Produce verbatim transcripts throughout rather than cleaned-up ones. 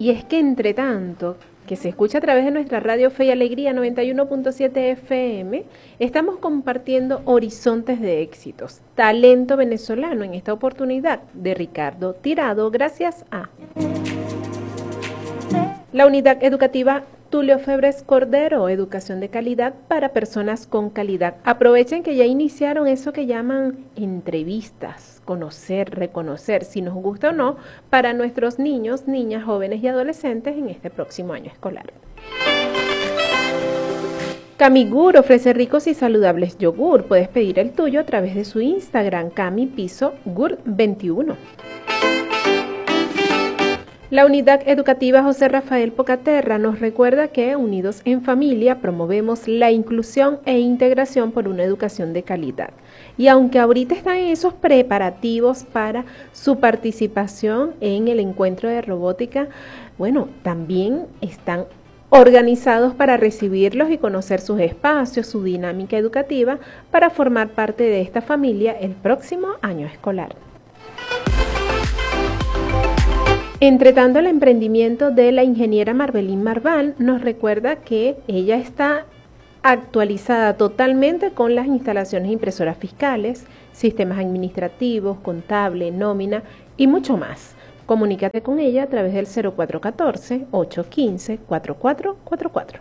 Y es que entre tanto que se escucha a través de nuestra radio Fe y Alegría noventa y uno punto siete F M, estamos compartiendo horizontes de éxitos, talento venezolano en esta oportunidad de Ricardo Tirado, gracias a la Unidad Educativa Tulio Febres Cordero, educación de calidad para personas con calidad. Aprovechen que ya iniciaron eso que llaman entrevistas, conocer, reconocer, si nos gusta o no, para nuestros niños, niñas, jóvenes y adolescentes en este próximo año escolar. Camigur ofrece ricos y saludables yogur. Puedes pedir el tuyo a través de su Instagram, Cami Piso Gur veintiuno. La Unidad Educativa José Rafael Pocaterra nos recuerda que, unidos en familia, promovemos la inclusión e integración por una educación de calidad. Y aunque ahorita están en esos preparativos para su participación en el encuentro de robótica, bueno, también están organizados para recibirlos y conocer sus espacios, su dinámica educativa, para formar parte de esta familia el próximo año escolar. Entre tanto, el emprendimiento de la ingeniera Marbelín Marval nos recuerda que ella está actualizada totalmente con las instalaciones impresoras fiscales, sistemas administrativos, contable, nómina y mucho más. Comunícate con ella a través del cero cuatro uno cuatro, ocho uno cinco, cuatro cuatro cuatro cuatro.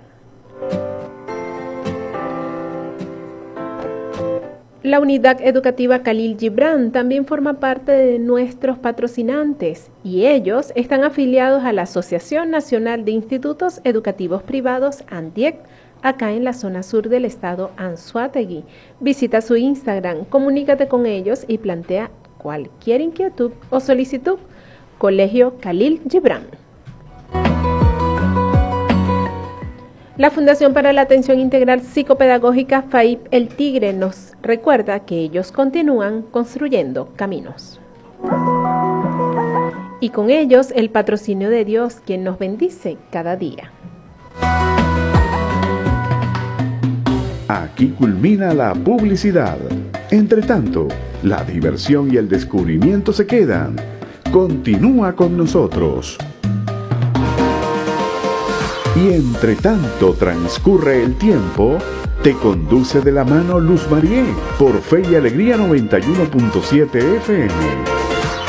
La Unidad Educativa Khalil Gibran también forma parte de nuestros patrocinantes y ellos están afiliados a la Asociación Nacional de Institutos Educativos Privados, ANDIEC, acá en la zona sur del estado Anzoátegui. Visita su Instagram, comunícate con ellos y plantea cualquier inquietud o solicitud. Colegio Khalil Gibran. La Fundación para la Atención Integral Psicopedagógica F A I P El Tigre nos recuerda que ellos continúan construyendo caminos. Y con ellos el patrocinio de Dios, quien nos bendice cada día. Aquí culmina la publicidad. Entre tanto, la diversión y el descubrimiento se quedan. Continúa con nosotros. Y entre tanto transcurre el tiempo, te conduce de la mano Luz Marié por Fe y Alegría noventa y uno punto siete F M.